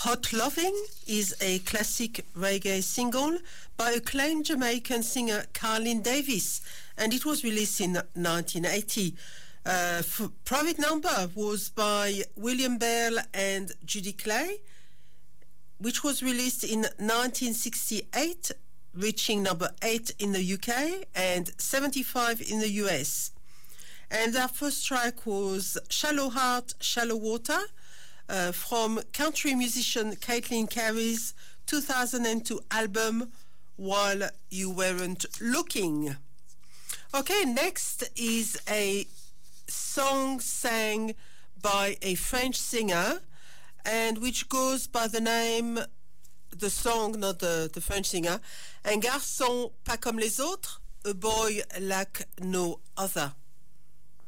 Hot Loving is a classic reggae single by acclaimed Jamaican singer Carlin Davis, and it was released in 1980. Private Number was by William Bell and Judy Clay, which was released in 1968, reaching number 8 in the UK and 75 in the US. And our first track was Shallow Heart, Shallow Water, from country musician Caitlin Carey's 2002 album, While You Weren't Looking. Okay, next is a song sang by a French singer, and which goes by the name, the song, not the French singer, Un garçon pas comme les autres, a boy like no other.